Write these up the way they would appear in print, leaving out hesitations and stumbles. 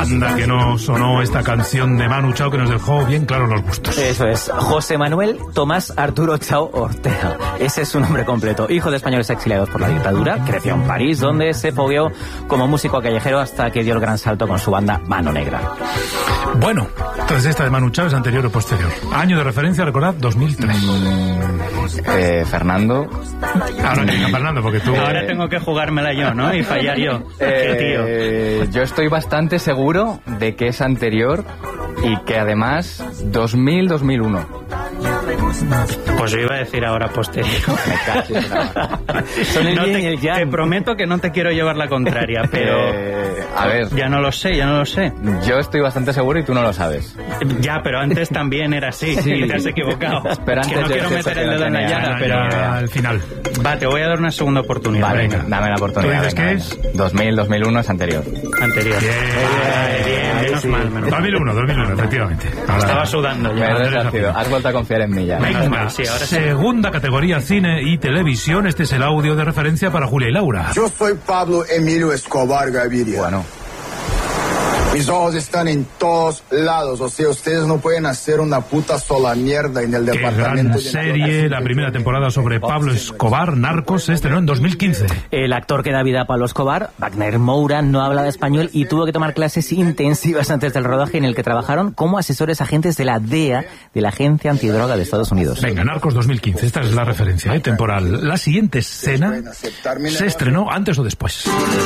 Anda que no sonó esta canción de Manu Chao que nos dejó bien claros los gustos. Eso es, José Manuel Tomás Arturo Chao Ortega. Ese es su nombre completo. Hijo de españoles exiliados por la dictadura, creció en París, donde se fogueó como músico callejero hasta que dio el gran salto con su banda Mano Negra. Bueno, entonces esta de Manu Chao es anterior o posterior. Año de referencia, recordad, 2003. Fernando. Ahora que Fernando, porque tú... Ahora tengo que jugármela yo, ¿no? Y fallar yo. Qué tío. Yo estoy bastante seguro de que es anterior y que además 2000-2001. Pues yo iba a decir ahora posterior. Son el yin y el yang. Te prometo que no te quiero llevar la contraria, pero... a ver. Ya no lo sé. Yo estoy bastante seguro y tú no lo sabes. Ya, pero antes también era así. Sí. Te has equivocado. Pero que no quiero meter el dedo en la llaga, pero... al final. Va, te voy a dar una segunda oportunidad. Vale, venga, dame la oportunidad. ¿Tú dices qué es? 2000-2001 es anterior. Anterior. Bien, menos mal. 2001, efectivamente. Estaba sudando ya. Has vuelto a confiar en mí ya. Venga, sí, ahora sí. Segunda categoría, cine y televisión. Este es el audio de referencia para Julia y Laura. Yo soy Pablo Emilio Escobar Gaviria. Bueno. Mis ojos están en todos lados, o sea, ustedes no pueden hacer una puta sola mierda en el Qué departamento. gran serie, la primera temporada sobre Pablo Escobar, Narcos, se estrenó en 2015. El actor que da vida a Pablo Escobar, Wagner Moura, no hablaba español y tuvo que tomar clases intensivas antes del rodaje, en el que trabajaron como asesores agentes de la DEA, de la Agencia Antidroga de Estados Unidos. Venga, Narcos 2015, esta es la referencia temporal. La siguiente escena se estrenó antes o después.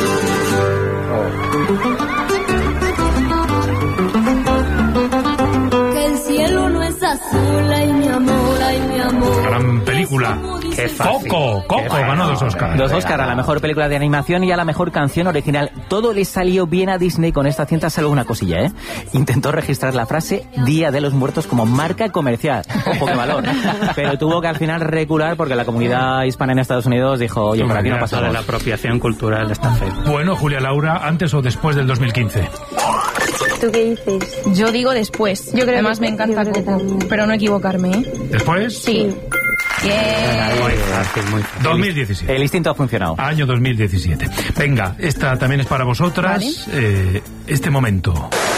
Azul, ay mi amor, ay mi amor. Gran película. Qué fácil. Coco ganó 2 Oscars. 2 Oscars, a la mejor película de animación y a la mejor canción original. Todo le salió bien a Disney con esta cinta, salvo una cosilla, ¿eh? Intentó registrar la frase Día de los Muertos como marca comercial. Ojo, qué valor. Pero tuvo que al final recular porque la comunidad hispana en Estados Unidos dijo, oye, por aquí no pasa nada. La apropiación cultural está feo. Bueno, Julia Laura, ¿antes o después del 2015? ¿Tú qué dices? Yo digo después. Yo creo además me encanta Coco, pero no equivocarme, ¿eh? ¿Después? Sí. Bien. Muy fácil. 2017. El instinto ha funcionado. Año 2017. Venga, esta también es para vosotras. ¿Vale? Este momento.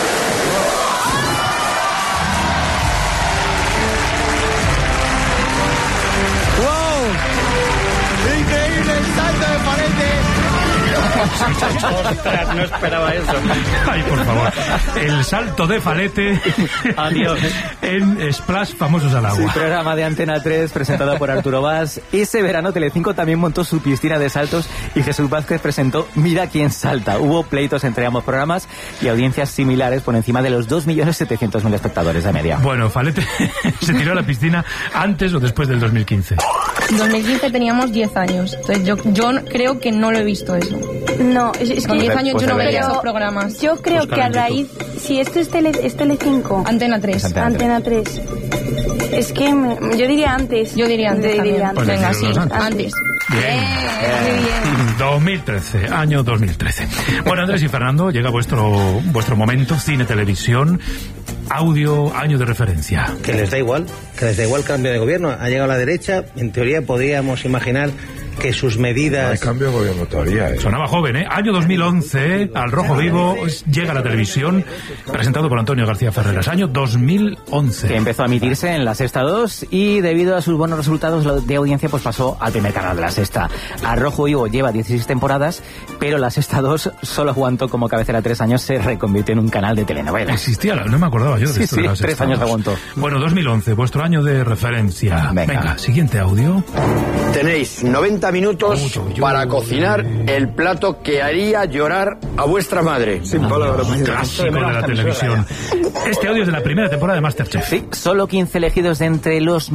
Ostras, no esperaba eso. Ay, por favor. El salto de Falete. Adiós. En Splash, Famosos al Agua. Sí, programa de Antena 3 presentado por Arturo Valls. Ese verano Telecinco también montó su piscina de saltos y Jesús Vázquez presentó Mira quién salta. Hubo pleitos entre ambos programas y audiencias similares por encima de los 2.700.000 espectadores de media. Bueno, Falete se tiró a la piscina antes o después del 2015. En 2015 teníamos 10 años. Entonces yo creo que no lo he visto eso. No, es Con que 10 años yo no veía pero esos programas. yo creo que a raíz... Si esto es Telecinco. Antena 3. Antena 3. Es que yo diría antes. Yo diría antes. Pues Venga, decir sí, los antes. Bien. Muy bien. 2013, año 2013. Bueno, Andrés y Fernando, llega vuestro momento, cine, televisión, audio, año de referencia. Que les da igual el cambio de gobierno. Ha llegado la derecha, en teoría podríamos imaginar que sus medidas... No hay cambio de gobierno todavía, ¿eh? Sonaba joven, ¿eh? Año 2011, Al Rojo Vivo, llega a la televisión, presentado por Antonio García Ferreras. Año 2011. Que empezó a emitirse en La Sexta 2 y debido a sus buenos resultados de audiencia, pues pasó al primer canal de La Sexta. Al Rojo Vivo lleva 16 temporadas, pero La Sexta 2 solo aguantó como cabecera 3 años, se reconvirtió en un canal de telenovela. Existía, no me acordaba yo de esto. Sí, de La Sexta 3 años 2. aguantó. Bueno, 2011, vuestro año de referencia. Venga, siguiente audio. Tenéis 90 minutos para cocinar el plato que haría llorar a vuestra madre. Sin palabras. Clásico de la televisión. Este audio es de la primera temporada de MasterChef. Sí, solo 15 elegidos de entre los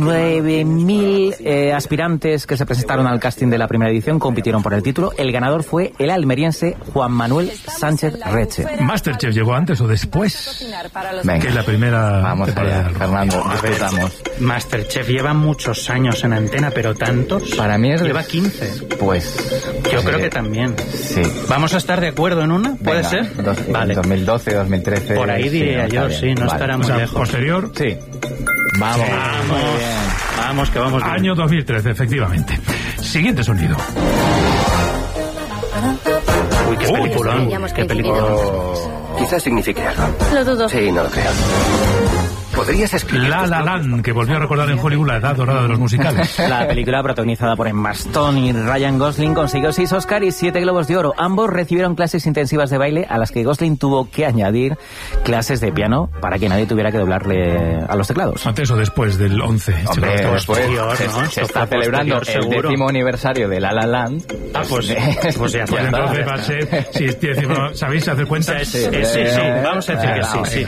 9.000 aspirantes que se presentaron al casting de la primera edición compitieron por el título. El ganador fue el almeriense Juan Manuel Sánchez Reche. ¿MasterChef llegó antes o después? Venga. Que es la primera. Vamos allá, Fernando, disfrutamos. Masterchef lleva muchos años en antena, pero tantos. Para mí es... Lleva 15. Pues... Yo creo que también. Sí. ¿Vamos a estar de acuerdo en una? ¿Puede ser? Vale. 2012, 2013... Por ahí diría yo, sí, no estará muy lejos. ¿Posterior? Sí. Vamos. Vamos, que vamos bien. Año 2013, efectivamente. Siguiente sonido. Uy, qué peliculón. Qué película. quizás signifique algo. Lo dudo. Sí, no lo creo. ¿Podrías escribir? La La Land, que volvió a recordar en Hollywood la edad dorada de los musicales. La película, protagonizada por Emma Stone y Ryan Gosling, consiguió 6 Oscar y 7 Globos de Oro. Ambos recibieron clases intensivas de baile, a las que Gosling tuvo que añadir clases de piano para que nadie tuviera que doblarle a los teclados. ¿Antes o después del 11? Hombre, después se está celebrando el 10º aniversario de La La Land. Pues ya Pues entonces va a ser, si es 10, ¿sabéis hacer cuentas? Sí, vamos a decir que sí.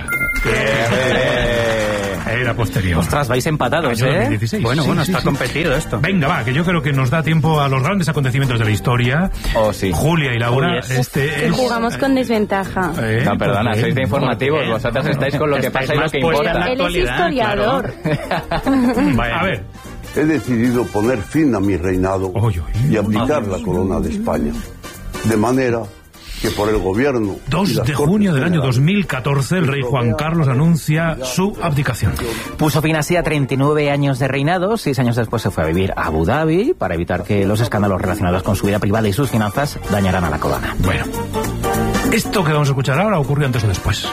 Era posterior. Ostras, vais empatados, Año 2016. Bueno, está competido esto. Venga, va, que yo creo que nos da tiempo a los grandes acontecimientos de la historia. Oh, sí. Julia y Laura, Que jugamos con desventaja. No, perdona, sois de informativos. Vosotros estáis con lo que pasa y lo que importa. Él es historiador. A ver. He decidido poner fin a mi reinado y abdicar la corona de España. De manera que por el gobierno... 2 de junio del año 2014, el rey Juan Carlos anuncia su abdicación. Puso fin así a 39 años de reinado. 6 años después se fue a vivir a Abu Dhabi para evitar que los escándalos relacionados con su vida privada y sus finanzas dañaran a la corona. Bueno, esto que vamos a escuchar ahora ocurrió antes o después.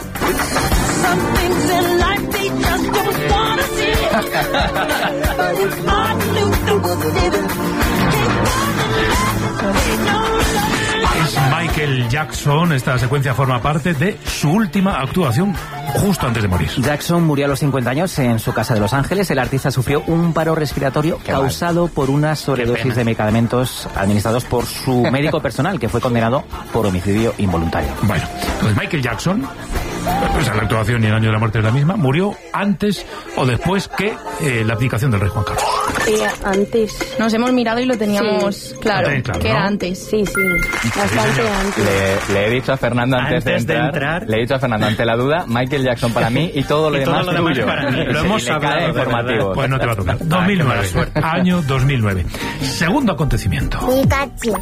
Es Michael Jackson. Esta secuencia forma parte de su última actuación justo antes de morir. Jackson murió a los 50 años en su casa de Los Ángeles. El artista sufrió un paro respiratorio causado por una sobredosis de medicamentos administrados por su médico personal, que fue condenado por homicidio involuntario. Bueno, pues Michael Jackson, pues la actuación y el año de la muerte es la misma, murió antes o después que la abdicación del rey Juan Carlos. Antes. Nos hemos mirado y lo teníamos claro, que era antes. Sí, bastante antes. Le he dicho a Fernando antes de entrar, le he dicho a Fernando ante la duda, Michael Jackson para mí y todo lo demás tuyo. Para mí. Lo hemos hablado informativo. Pues no te va a tocar. 2009, año 2009. Segundo acontecimiento. Pikachu.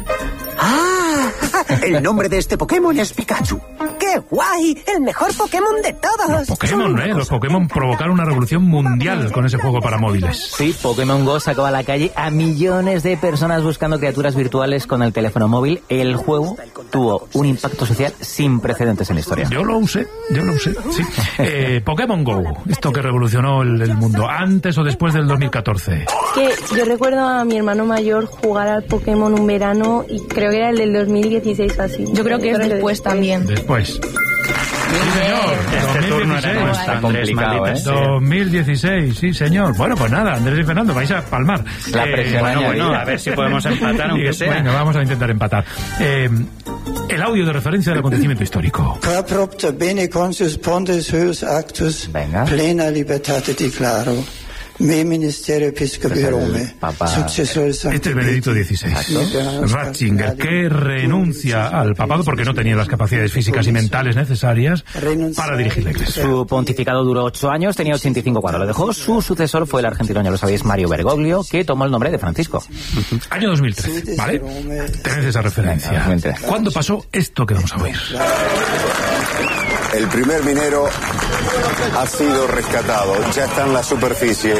El nombre de este Pokémon es Pikachu. ¡Qué guay! ¡El mejor Pokémon de todos! Los Pokémon provocaron una revolución mundial con ese juego para móviles. Sí, Pokémon Go sacó a la calle a millones de personas buscando criaturas virtuales con el teléfono móvil. El juego tuvo un impacto social sin precedentes en la historia. Yo lo usé, sí. Pokémon Go, esto que revolucionó el mundo, antes o después del 2014. Que yo recuerdo a mi hermano mayor jugar al Pokémon un verano y creo que era el del 2016 o así. Yo creo que es después también. Después. Sí, señor. Este turno era nuestro, complicado, Andrés, 2016, sí, señor. Bueno, pues nada, Andrés y Fernando, vais a palmar. La presión bueno, a ver si podemos empatar, aunque sea. Venga, vamos a intentar empatar. El audio de referencia del acontecimiento histórico. Venga. Plena libertate declaro. Me ministerio episcopio Rome. Este es Benedicto XVI. Ratzinger, que renuncia al papado porque no tenía las capacidades físicas y mentales necesarias para dirigir la Iglesia. Su pontificado duró 8 años, tenía 85 cuando lo dejó. Su sucesor fue el argentino, ya lo sabéis, Mario Bergoglio, que tomó el nombre de Francisco. Año 2013, ¿vale? Tened esa referencia. ¿Cuándo pasó esto que vamos a oír? El primer minero ha sido rescatado, ya está en la superficie.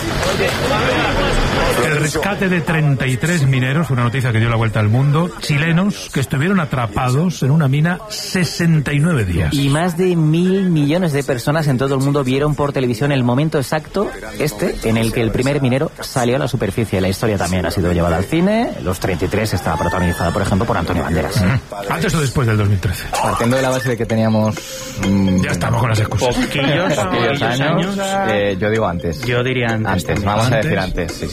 El rescate de 33 mineros, una noticia que dio la vuelta al mundo, chilenos que estuvieron atrapados en una mina 69 días. Y más de 1.000 millones de personas en todo el mundo vieron por televisión el momento exacto, en el que el primer minero salió a la superficie. La historia también ha sido llevada al cine. Los 33 estaba protagonizada, por ejemplo, por Antonio Banderas. ¿Antes o después del 2013? Partiendo de la base de que teníamos... ya estamos con las excusas. Poquillos años. Yo digo antes. Yo diría antes. Vamos a decir antes, sí.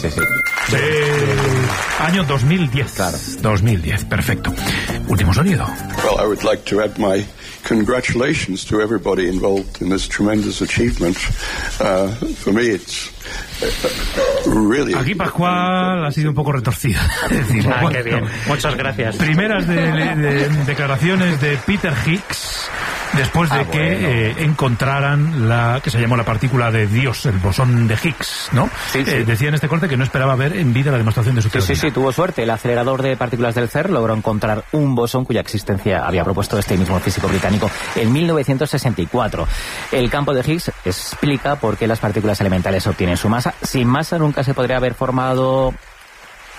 Año 2010. Claro. 2010, perfecto. Último sonido. Well, I would like to add my congratulations to everybody involved in this tremendous achievement. For me, it's really... Aquí Pascual ha sido un poco retorcida. Qué bien. Muchas gracias. Primeras de declaraciones de Peter Higgs después de que encontraran la que se llamó la partícula de Dios, el bosón de Higgs, ¿no? Sí. Decía en este corte que no esperaba ver en vida la demostración de su teoría. Sí, tuvo suerte. El acelerador de partículas del CERN logró encontrar un bosón cuya existencia había propuesto este mismo físico británico en 1964. El campo de Higgs explica por qué las partículas elementales obtienen su masa. Sin masa nunca se podría haber formado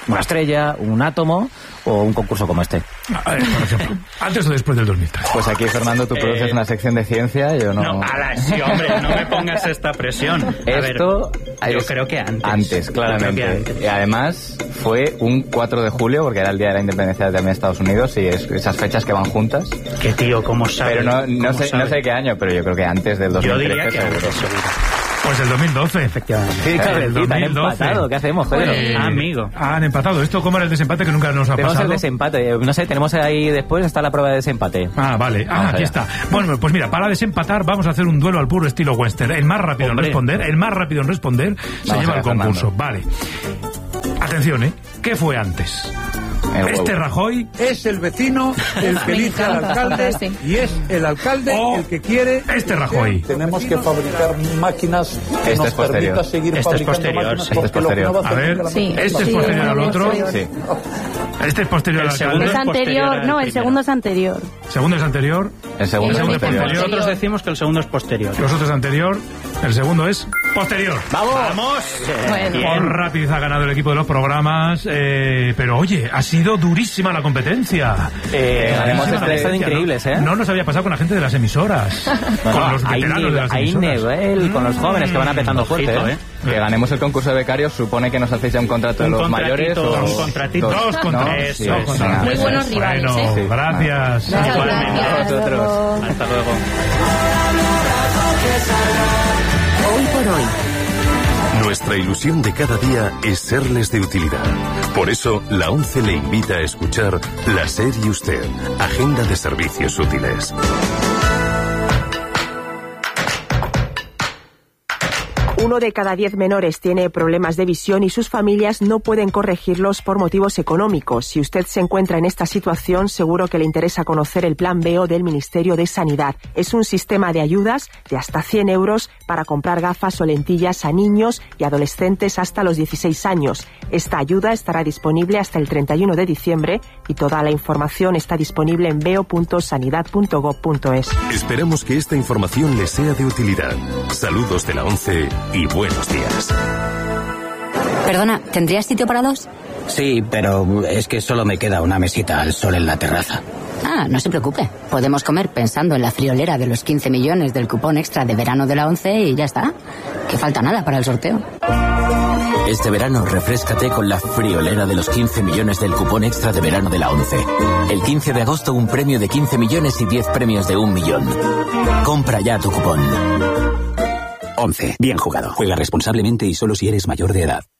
una estrella, un átomo o un concurso como este. Por ejemplo, antes o después del 2003. Pues aquí, Fernando, tú produces una sección de ciencia, yo no... Sí, hombre, no me pongas esta presión. Yo creo que antes. Antes, claramente. Y además fue un 4 de julio, porque era el día de la independencia también de Estados Unidos, y esas fechas que van juntas. Qué tío, ¿cómo sabes? Pero no sé qué año, pero yo creo que antes del 2013. Yo diría que antes, seguro. Pues el 2012, efectivamente. Sí, el 2012. ¿Qué hacemos, Pedro? Amigo. Han empatado. ¿Esto cómo era el desempate que nunca nos ha tenemos pasado? El desempate. No sé, tenemos ahí después está la prueba de desempate. Vale. Aquí está. Bueno, pues mira, para desempatar vamos a hacer un duelo al puro estilo western. El más rápido en responder, se lleva el concurso. Vale. Atención, ¿qué fue antes? Este Rajoy es el vecino el que elige al alcalde y es el alcalde el que quiere este Rajoy. Tenemos que fabricar máquinas que nos permita seguir fabricando máquinas. Este es posterior. A ver, este es posterior al otro. Sí. Este es posterior al alcalde. Es anterior, no, el segundo es anterior. ¿Segundo es anterior? El segundo es posterior. Nosotros decimos que el segundo es posterior. Nosotros es anterior, el segundo es posterior. ¡Vamos! Por rapidez ha ganado el equipo de los programas, pero oye, ha sido durísima la competencia. Hemos estado increíbles, ¿eh? No nos había pasado con la gente de las emisoras, con los veteranos de las emisoras. Con los jóvenes que van empezando fuerte, ¿eh? Que ganemos el concurso de becarios supone que nos hacéis ya un contrato de los mayores. Un contratito. Dos contratos. Muy buenos rivales, bueno, ¿eh? Gracias. Igualmente a vosotros. Hasta luego. Hoy por hoy. Nuestra ilusión de cada día es serles de utilidad. Por eso, la ONCE le invita a escuchar La SER y Usted, Agenda de Servicios Útiles. Uno de cada 10 menores tiene problemas de visión y sus familias no pueden corregirlos por motivos económicos. Si usted se encuentra en esta situación, seguro que le interesa conocer el Plan BEO del Ministerio de Sanidad. Es un sistema de ayudas de hasta 100 euros para comprar gafas o lentillas a niños y adolescentes hasta los 16 años. Esta ayuda estará disponible hasta el 31 de diciembre y toda la información está disponible en beo.sanidad.gov.es. Esperamos que esta información les sea de utilidad. Saludos de la ONCE y buenos días. Perdona, ¿tendrías sitio para dos? Sí, pero es que solo me queda una mesita al sol en la terraza. Ah, no se preocupe. Podemos comer pensando en la friolera de los 15 millones del cupón extra de verano de la ONCE y ya está. Que falta nada para el sorteo. Este verano refréscate con la friolera de los 15 millones del cupón extra de verano de la ONCE. El 15 de agosto un premio de 15 millones y 10 premios de 1 millón. Compra ya tu cupón. 11. Bien jugado. Juega responsablemente y solo si eres mayor de edad.